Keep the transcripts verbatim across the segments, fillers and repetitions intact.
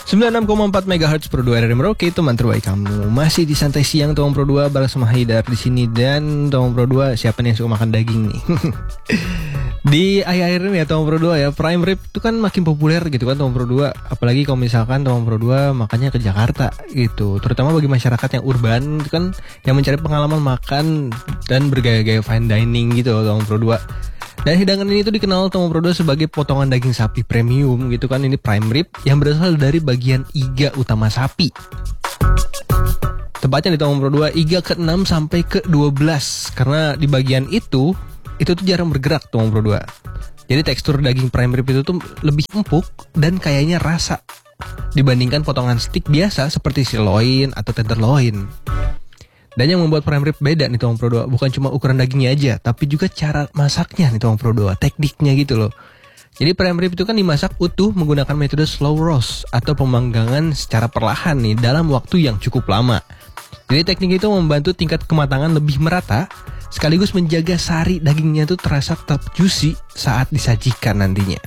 sembilan puluh enam koma empat megahertz Pro dua R R I Merauke, teman terbaik kamu. Masih di Santai Siang Tomang Pro dua bareng sama Haidar di sini. Dan Tomang Pro dua, siapa nih yang suka makan daging nih? Di akhir-akhir ini ya Tomang Pro dua ya, prime rib itu kan makin populer gitu kan Tomang Pro dua. Apalagi kalau misalkan Tomang Pro dua makannya ke Jakarta gitu. Terutama bagi masyarakat yang urban itu kan, yang mencari pengalaman makan dan bergaya-gaya fine dining gitu Tomang Pro dua. Dan hidangan ini tuh dikenal Tomang Pro dua sebagai potongan daging sapi premium gitu kan. Ini prime rib yang berasal dari bagian iga utama sapi. Tepatnya di Tomang Pro dua iga keenam sampai ke dua belas. Karena di bagian itu itu tuh jarang bergerak Tomang Pro dua. Jadi tekstur daging prime rib itu tuh lebih empuk dan kayaknya rasa dibandingkan potongan steak biasa seperti sirloin atau tenderloin. Dan yang membuat prime rib beda nih Tomang Pro dua bukan cuma ukuran dagingnya aja, tapi juga cara masaknya nih Tomang Pro dua, tekniknya gitu loh. Jadi prime rib itu kan dimasak utuh menggunakan metode slow roast atau pemanggangan secara perlahan nih dalam waktu yang cukup lama. Jadi teknik itu membantu tingkat kematangan lebih merata, sekaligus menjaga sari dagingnya itu terasa tetap juicy saat disajikan nantinya.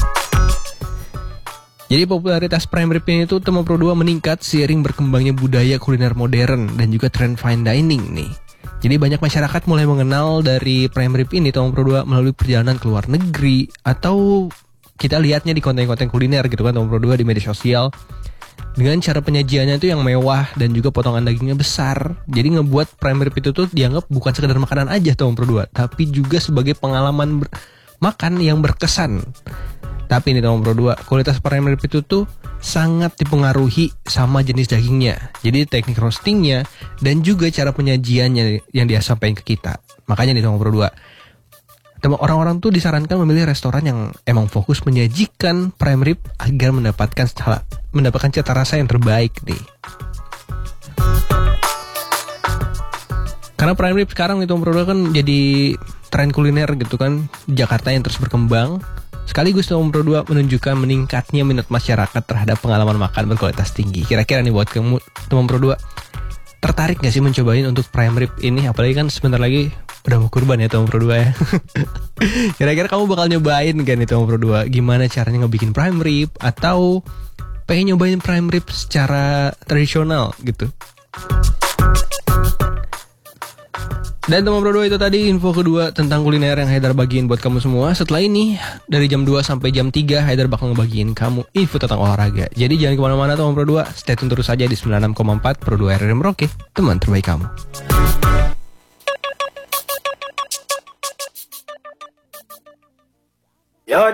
Jadi popularitas prime rib ini tuh Tomang Pro dua meningkat seiring berkembangnya budaya kuliner modern dan juga tren fine dining nih. Jadi banyak masyarakat mulai mengenal dari prime rib ini Tomang Pro dua melalui perjalanan ke luar negeri, atau kita lihatnya di konten-konten kuliner gitu kan Tomang Pro dua di media sosial. Dengan cara penyajiannya itu yang mewah dan juga potongan dagingnya besar. Jadi ngebuat prime rib itu tuh dianggap bukan sekedar makanan aja Tomang Pro dua, tapi juga sebagai pengalaman ber- makan yang berkesan. Tapi ini Tomang Pro dua, kualitas prime rib itu tuh sangat dipengaruhi sama jenis dagingnya. Jadi teknik roastingnya dan juga cara penyajiannya yang dia sampaikan ke kita. Makanya nih Tomang Pro dua, orang-orang tuh disarankan memilih restoran yang emang fokus menyajikan prime rib agar mendapatkan cita, mendapatkan cita rasa yang terbaik nih. Karena prime rib sekarang nih Tomang Pro dua kan jadi tren kuliner gitu kan, Jakarta yang terus berkembang. Sekaligus Tomang Pro dua menunjukkan meningkatnya minat masyarakat terhadap pengalaman makan berkualitas tinggi. Kira-kira nih buat kamu Tomang Pro dua, tertarik gak sih mencobain untuk prime rib ini? Apalagi kan sebentar lagi udah mau kurban ya Tomang Pro dua ya. Kira-kira kamu bakal nyobain gak nih Tomang Pro dua? Gimana caranya ngebikin prime rib? Atau pengen nyobain prime rib secara tradisional gitu? Dan Tomang Pro dua itu tadi info kedua tentang kuliner yang Haidar bagiin buat kamu semua. Setelah ini dari jam dua sampai jam tiga Haidar bakal ngebagiin kamu info tentang olahraga. Jadi jangan kemana-mana Tomang Pro dua, stay tune terus aja di sembilan puluh enam koma empat Pro dua R R I Merauke, teman terbaik kamu.